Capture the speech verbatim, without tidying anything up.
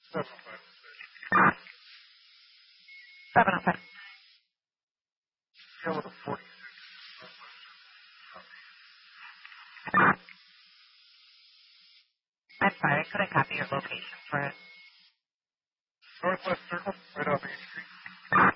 seven oh five. Scale of forty. I'm sorry, I couldn't copy your location for it. Northwest Circle, right off Main Street.